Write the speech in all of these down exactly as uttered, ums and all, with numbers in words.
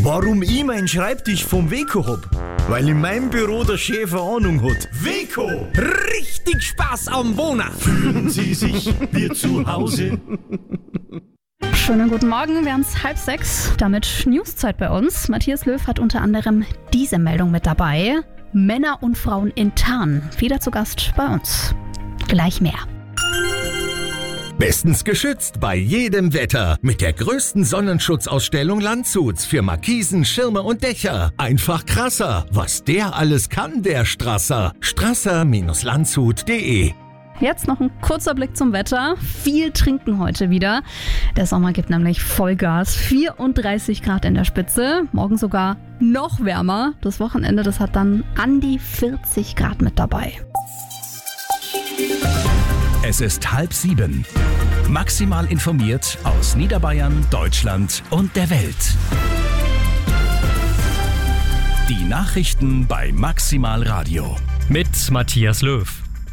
Warum ich meinen Schreibtisch vom Weco hab? Weil in meinem Büro der Chef eine Ahnung hat. Weco! Richtig Spaß am Wohnen! Fühlen Sie sich wie zu Hause? Schönen guten Morgen, wir haben es halb sechs, damit Newszeit bei uns. Matthias Löw hat unter anderem diese Meldung mit dabei. Männer und Frauen in Tarn, wieder zu Gast bei uns. Gleich mehr. Bestens geschützt bei jedem Wetter mit der größten Sonnenschutzausstellung Landshuts für Markisen, Schirme und Dächer. Einfach krasser, was der alles kann, der Strasser. strasser Bindestrich landshut punkt de. Jetzt noch ein kurzer Blick zum Wetter. Viel trinken heute wieder. Der Sommer gibt nämlich Vollgas. vierunddreißig Grad in der Spitze. Morgen sogar noch wärmer. Das Wochenende, das hat dann an die vierzig Grad mit dabei. Es ist halb sieben. Maximal informiert aus Niederbayern, Deutschland und der Welt. Die Nachrichten bei Maximal Radio. Mit Matthias Löw.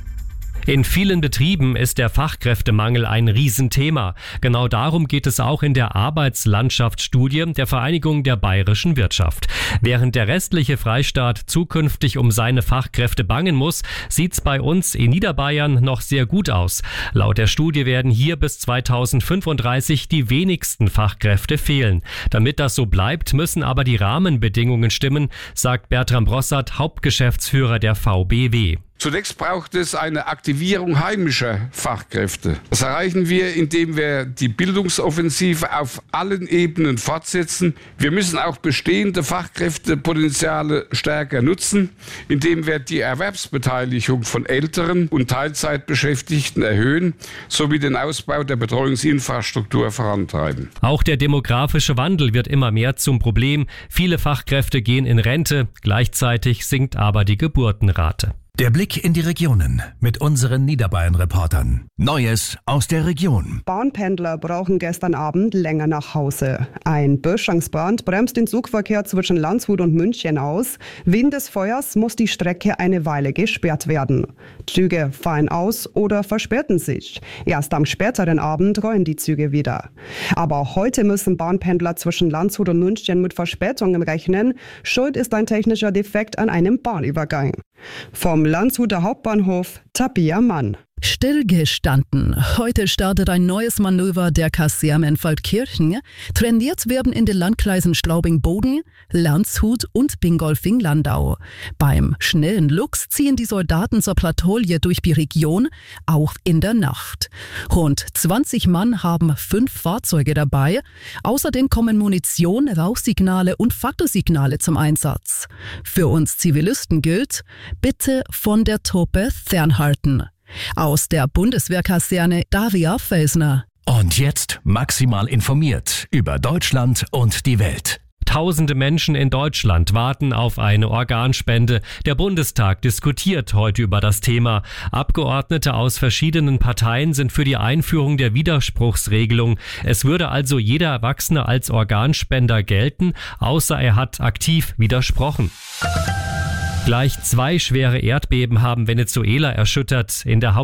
In vielen Betrieben ist der Fachkräftemangel ein Riesenthema. Genau darum geht es auch in der Arbeitslandschaftsstudie der Vereinigung der bayerischen Wirtschaft. Während der restliche Freistaat zukünftig um seine Fachkräfte bangen muss, sieht's bei uns in Niederbayern noch sehr gut aus. Laut der Studie werden hier bis zweitausendfünfunddreißig die wenigsten Fachkräfte fehlen. Damit das so bleibt, müssen aber die Rahmenbedingungen stimmen, sagt Bertram Brossart, Hauptgeschäftsführer der V B W. Zunächst braucht es eine Aktivierung heimischer Fachkräfte. Das erreichen wir, indem wir die Bildungsoffensive auf allen Ebenen fortsetzen. Wir müssen auch bestehende Fachkräftepotenziale stärker nutzen, indem wir die Erwerbsbeteiligung von älteren und Teilzeitbeschäftigten erhöhen, sowie den Ausbau der Betreuungsinfrastruktur vorantreiben. Auch der demografische Wandel wird immer mehr zum Problem. Viele Fachkräfte gehen in Rente, gleichzeitig sinkt aber die Geburtenrate. Der Blick in die Regionen mit unseren Niederbayern-Reportern. Neues aus der Region. Bahnpendler brauchen gestern Abend länger nach Hause. Ein Böschungsbrand bremst den Zugverkehr zwischen Landshut und München aus. Wegen des Feuers muss die Strecke eine Weile gesperrt werden. Züge fallen aus oder verspäten sich. Erst am späteren Abend rollen die Züge wieder. Aber heute müssen Bahnpendler zwischen Landshut und München mit Verspätungen rechnen. Schuld ist ein technischer Defekt an einem Bahnübergang. Vom Landshuter Hauptbahnhof Tabia Mann. Stillgestanden. Heute startet ein neues Manöver der Kaserne in Feldkirchen. Trainiert werden in den Landkreisen Straubing-Boden, Landshut und Bingolfing-Landau. Beim schnellen Luchs ziehen die Soldaten zur Patrouille durch die Region, auch in der Nacht. Rund zwanzig Mann haben fünf Fahrzeuge dabei. Außerdem kommen Munition, Rauchsignale und Faktorsignale zum Einsatz. Für uns Zivilisten gilt, bitte von der Truppe fernhalten. Aus der Bundeswehrkaserne Daria Felsner. Und jetzt maximal informiert über Deutschland und die Welt. Tausende Menschen in Deutschland warten auf eine Organspende. Der Bundestag diskutiert heute über das Thema. Abgeordnete aus verschiedenen Parteien sind für die Einführung der Widerspruchsregelung. Es würde also jeder Erwachsene als Organspender gelten, außer er hat aktiv widersprochen. Gleich zwei schwere Erdbeben haben Venezuela erschüttert. In der Haupt